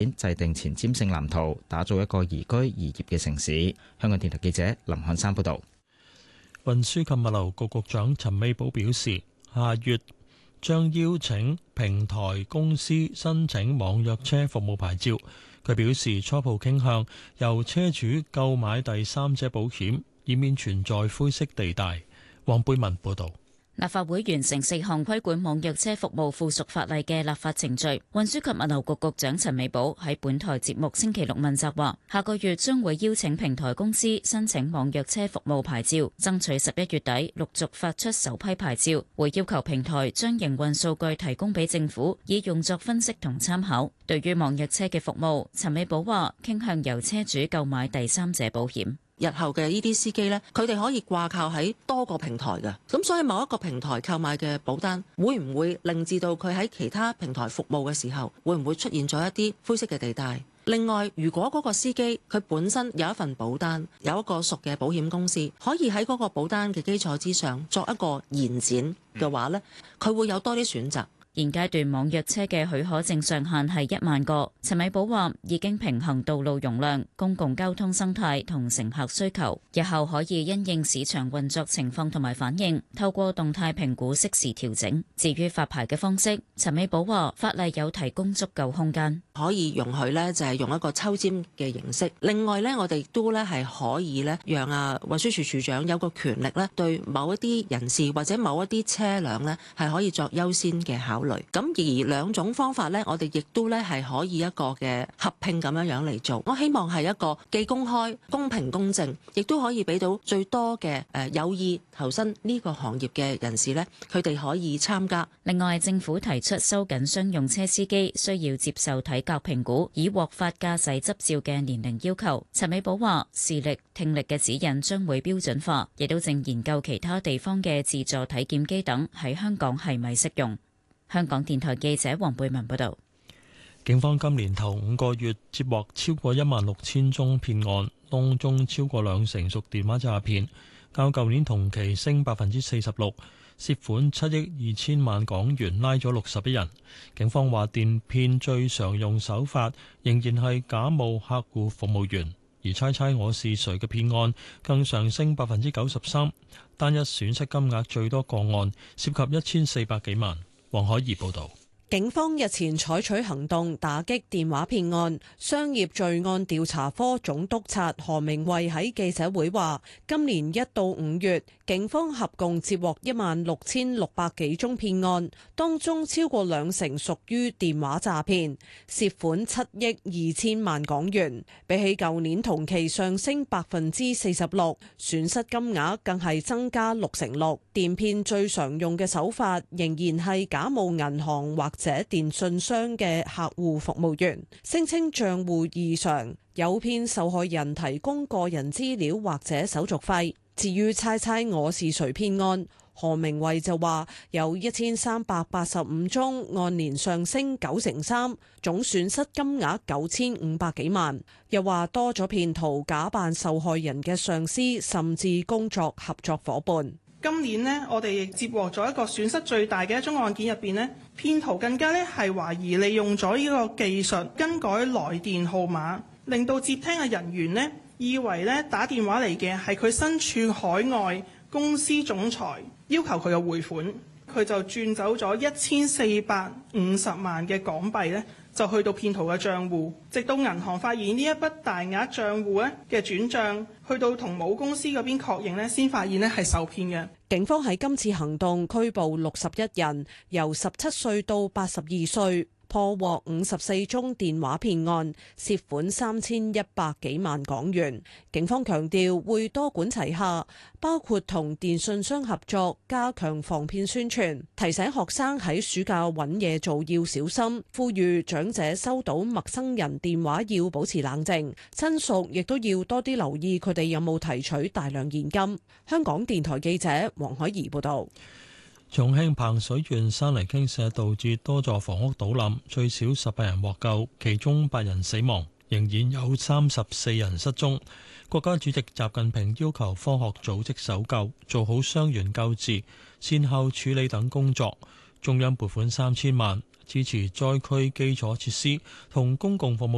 年制定前瞻性藍圖，打造一個宜居宜業嘅城市。香港電台記者林漢山報導。 運輸及物流局局長陳美寶表示，下月將邀請平台公司申請網約車服務牌照。佢表示初步傾向由車主購買第三者保險，以免存在灰色地帶。黃貝文報導。 立法會完成4項規管網約車服務附屬法例嘅立法程序。運輸及物流局局長陳美寶喺本台節目星期六問責話，下個月將會邀請平台公司申請網約車服務牌照，爭取11月底陸續發出首批牌照。會要求平台將營運數據提供俾政府，以用作分析同參考。對於網約車嘅服務，陳美寶話傾向由車主購買第三者保險。 日後嘅呢啲司機呢，佢哋可以掛靠喺多個平台嘅，咁所以某一個平台購買嘅保單，會唔會令至到佢喺其他平台服務嘅時候，會唔會出現咗一啲灰色嘅地帶？另外，如果嗰個司機佢本身有一份保單，有一個屬嘅保險公司，可以喺嗰個保單嘅基礎之上作一個延展嘅話呢，佢會有多啲選擇。 現階段網約車嘅許可證上限係1萬個。陳美寶話已經平衡道路容量、公共交通生態同乘客需求，日後可以因應市場運作情況同埋反應，透過動態評估適時調整。至於發牌嘅方式，陳美寶話法例有提供足夠空間， 可以容許呢就係用一個抽籤嘅形式。另外呢，我哋都呢係可以呢讓運輸署署長有個權力呢對某一啲人士或者某一啲車輛呢係可以作優先嘅考慮。咁而兩種方法呢，我哋亦都呢係可以一個嘅合併咁樣嚟做。我希望係一個既公開、公平、公正，亦都可以俾到最多嘅有意投身呢個行業嘅人士呢，佢哋可以參加。 另外，政府提出收緊商用車司機需要接受體格評估以獲發駕駛執照嘅年齡要求。陳美寶話視力、聽力嘅指引將會標準化，亦都正研究其他地方嘅自助體檢機等喺香港係咪適用。香港電台記者黃貝文報道。 警方今年頭5個月接獲超過16000宗騙案，當中超過20%屬電話詐騙，較舊年同期升46%，涉款7億2千萬港元，拉咗61人。警方話電騙最常用手法仍然係假冒客戶服務員，而猜猜我是誰嘅騙案更上升93%，單日損失金額最多個案涉及1400幾萬。黃海怡報道。 警方日前採取行動打擊電話騙案，商業罪案調查科總督察何明慧喺記者會話，今年1到5月，警方合共接獲16600幾宗騙案，當中超過20%屬於電話詐騙，涉款7億2千萬港元，比起舊年同期上升46%，損失金額更係增加6%。電騙最常用嘅手法仍然係假冒銀行或者電信商嘅客戶服務員，聲稱賬戶異常，誘騙受害人提供個人資料或者手續費。至於猜猜我是誰騙案，何明慧就話有1385宗，按年上升93%，總損失金額9500幾萬。又話多咗騙徒假扮受害人嘅上司，甚至工作合作夥伴。 今年呢，我哋亦接獲咗一個損失最大嘅一宗案件入邊呢，騙徒更加呢係懷疑利用咗呢個技術更改來電號碼，令到接聽嘅人員呢以為呢打電話嚟嘅係佢身處海外公司總裁，要求佢嘅匯款，佢就轉走咗1450萬嘅港幣呢，就去到騙徒嘅帳戶，直到銀行發現呢一筆大額帳戶呢嘅轉帳，去到同母公司嗰邊確認呢，先發現呢係受騙嘅。 警方喺今次行動拘捕61人，由17歲到82歲。破獲54宗電話騙案，涉款3100幾萬港元。警方強調會多管齊下，包括同電信商合作，加強防騙宣傳，提醒學生喺暑假揾嘢做要小心，呼籲長者收到陌生人電話要保持冷靜，親屬亦都要多啲留意佢哋有冇提取大量現金。香港電台記者黃海怡報道。 重慶彭水縣山泥傾瀉導致多座房屋倒冧，最少18人獲救，其中8人死亡，仍然有34人失蹤。國家主席習近平要求科學組織搜救，做好傷員救治、善後處理等工作。中央撥款3000萬，支持災區基礎設施同公共服務